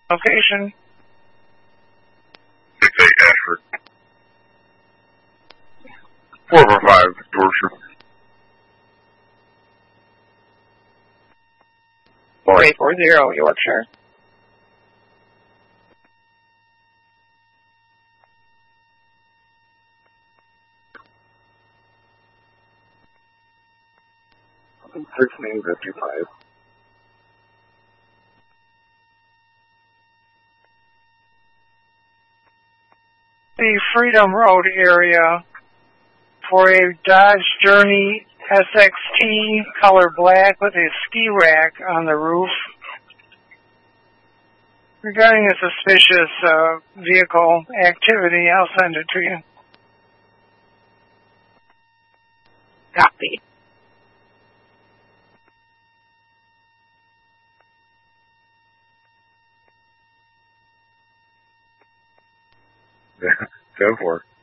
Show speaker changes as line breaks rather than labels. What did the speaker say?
Location.
68 Ashford. 405 Dorset.
4840 Yorkshire.
$16.55.
The Freedom Road area for a Dodge Journey SXT color black with a ski rack on the roof. Regarding a suspicious vehicle activity, I'll send it to you.
Copy.
Go for it.